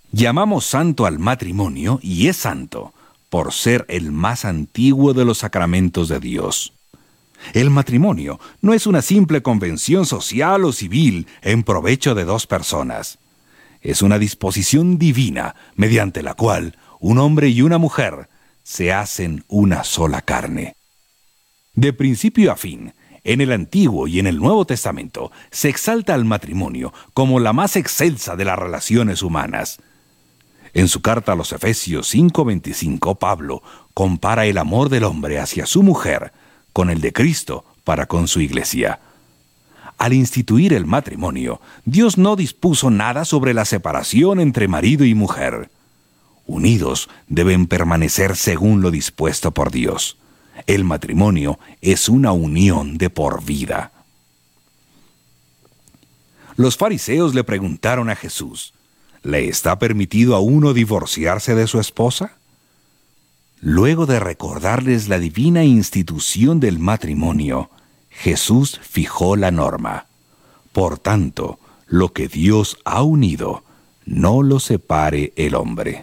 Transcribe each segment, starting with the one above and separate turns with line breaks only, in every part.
Llamamos santo al matrimonio y es santo por ser el más antiguo de los sacramentos de Dios. El matrimonio no es una simple convención social o civil en provecho de dos personas. Es una disposición divina mediante la cual un hombre y una mujer se hacen una sola carne. De principio a fin, en el Antiguo y en el Nuevo Testamento, se exalta al matrimonio como la más excelsa de las relaciones humanas. En su carta a los Efesios 5:25, Pablo compara el amor del hombre hacia su mujer con el de Cristo para con su iglesia. Al instituir el matrimonio, Dios no dispuso nada sobre la separación entre marido y mujer. Unidos deben permanecer según lo dispuesto por Dios. El matrimonio es una unión de por vida. Los fariseos le preguntaron a Jesús: ¿le está permitido a uno divorciarse de su esposa? Luego de recordarles la divina institución del matrimonio, Jesús fijó la norma. Por tanto, lo que Dios ha unido, no lo separe el hombre.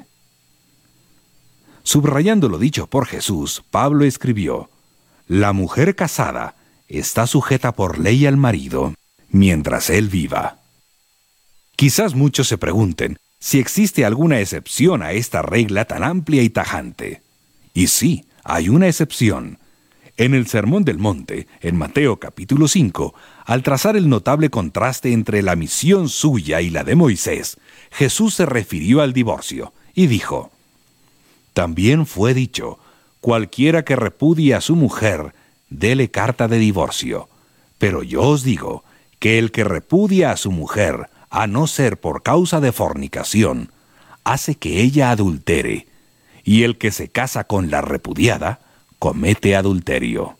Subrayando lo dicho por Jesús, Pablo escribió: la mujer casada está sujeta por ley al marido mientras él viva. Quizás muchos se pregunten si existe alguna excepción a esta regla tan amplia y tajante. Y sí, hay una excepción. En el Sermón del Monte, en Mateo capítulo 5, al trazar el notable contraste entre la misión suya y la de Moisés, Jesús se refirió al divorcio y dijo: también fue dicho, cualquiera que repudie a su mujer, dele carta de divorcio. Pero yo os digo que el que repudia a su mujer, a no ser por causa de fornicación, hace que ella adultere, y el que se casa con la repudiada, comete adulterio.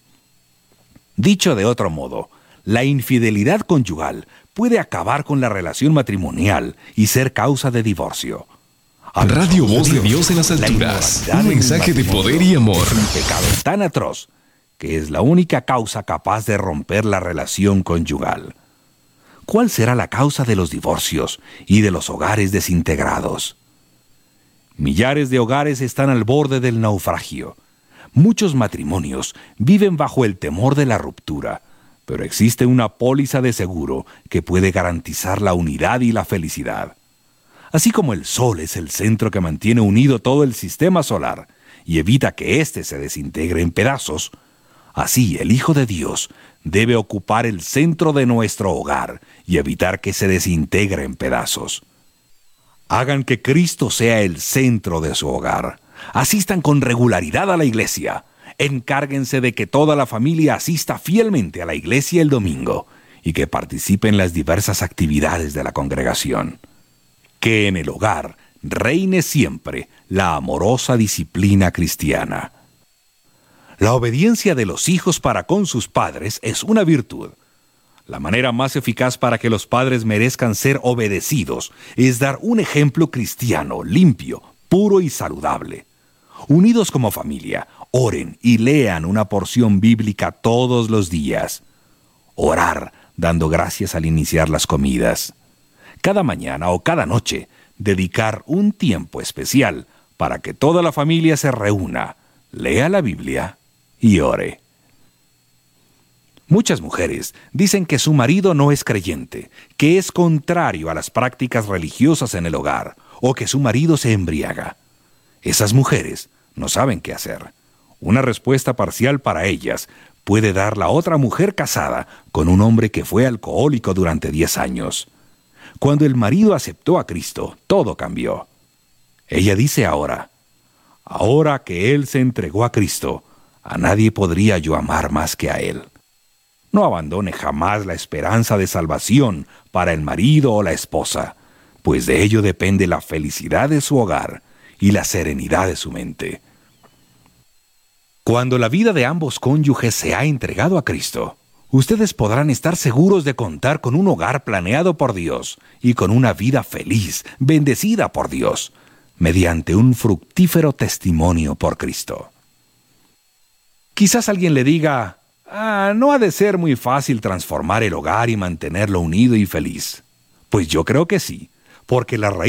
Dicho de otro modo, la infidelidad conyugal puede acabar con la relación matrimonial y ser causa de divorcio.
Radio Voz de Dios en las alturas. Un mensaje de poder y amor.
Es un pecado tan atroz que es la única causa capaz de romper la relación conyugal. ¿Cuál será la causa de los divorcios y de los hogares desintegrados? Millares de hogares están al borde del naufragio. Muchos matrimonios viven bajo el temor de la ruptura, pero existe una póliza de seguro que puede garantizar la unidad y la felicidad. Así como el Sol es el centro que mantiene unido todo el sistema solar y evita que éste se desintegre en pedazos, así el Hijo de Dios debe ocupar el centro de nuestro hogar y evitar que se desintegre en pedazos. Hagan que Cristo sea el centro de su hogar. Asistan con regularidad a la iglesia. Encárguense de que toda la familia asista fielmente a la iglesia el domingo y que participe en las diversas actividades de la congregación. Que en el hogar reine siempre la amorosa disciplina cristiana. La obediencia de los hijos para con sus padres es una virtud. La manera más eficaz para que los padres merezcan ser obedecidos es dar un ejemplo cristiano, limpio, puro y saludable. Unidos como familia, oren y lean una porción bíblica todos los días. Orar dando gracias al iniciar las comidas. Cada mañana o cada noche, dedicar un tiempo especial para que toda la familia se reúna, lea la Biblia y ore. Muchas mujeres dicen que su marido no es creyente, que es contrario a las prácticas religiosas en el hogar, o que su marido se embriaga. Esas mujeres no saben qué hacer. Una respuesta parcial para ellas puede dar la otra mujer casada con un hombre que fue alcohólico durante 10 años. Cuando el marido aceptó a Cristo, todo cambió. Ella dice ahora que él se entregó a Cristo, a nadie podría yo amar más que a él. No abandone jamás la esperanza de salvación para el marido o la esposa, pues de ello depende la felicidad de su hogar y la serenidad de su mente. Cuando la vida de ambos cónyuges se ha entregado a Cristo, ustedes podrán estar seguros de contar con un hogar planeado por Dios y con una vida feliz, bendecida por Dios, mediante un fructífero testimonio por Cristo. Quizás alguien le diga: no ha de ser muy fácil transformar el hogar y mantenerlo unido y feliz. Pues yo creo que sí, porque la raíz